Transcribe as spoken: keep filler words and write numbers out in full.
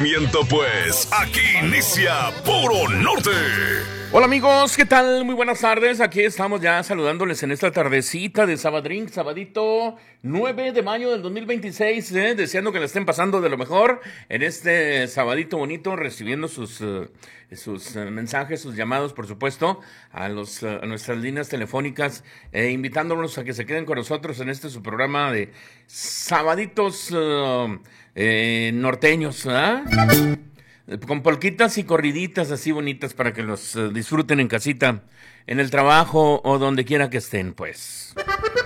movimiento, pues aquí inicia Puro Norte. Hola amigos, ¿qué tal? Muy buenas tardes, aquí estamos ya saludándoles en esta tardecita de Sabadrink, sabadito nueve de mayo del dos mil veintiséis, ¿eh? Deseando que la estén pasando de lo mejor en este sabadito bonito, recibiendo sus, uh, sus uh, mensajes, sus llamados, por supuesto, a, los, uh, a nuestras líneas telefónicas, eh, invitándonos a que se queden con nosotros en este su programa de sabaditos uh, eh, norteños, ¿ah? ¿eh? Con polquitas y corriditas así bonitas para que los uh, disfruten en casita, en el trabajo o donde quiera que estén, pues.